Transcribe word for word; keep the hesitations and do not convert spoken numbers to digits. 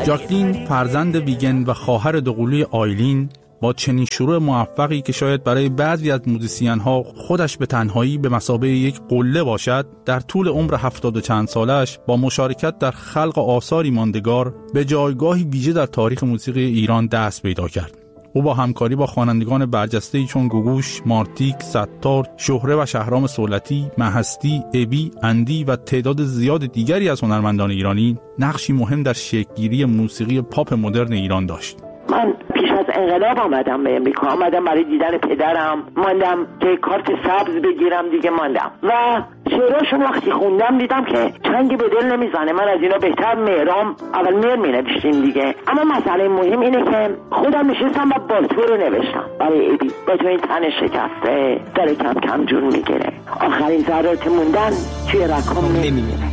جاکلین فرزند ویگن و خواهر دوقلوی آیلین با چنین شروع موفقی که شاید برای بعضی از موزیسین‌ها خودش به تنهایی به مثابه یک قله باشد، در طول عمر هفتاد و چند سالش با مشارکت در خلق آثاری ماندگار به جایگاهی ویژه در تاریخ موسیقی ایران دست پیدا کرد. او با همکاری با خوانندگان برجسته‌ای چون گوگوش، مارتیک، ستار، شهره و شهرام صولتی، مهستی، ابی، اندی و تعداد زیاد دیگری از هنرمندان ایرانی نقشی مهم در شکل‌گیری موسیقی پاپ مدرن ایران داشت. من پیش از انقلاب آمدم به امریکا، آمدم برای دیدن پدرم، ماندم که کارت سبز بگیرم، دیگه ماندم و شعراشون وقتی خوندم دیدم که چنگی به دل نمیزنه. من از اینا بهتر مهرام اول مهر می نوشتیم دیگه. اما مسئله مهم اینه که خودم نشستم و بالتو رو نوشتم برای ابی. به تو این تن شکسته داره کم کم جون میگیره، آخرین ذرات موندن توی رکام نمیمیره.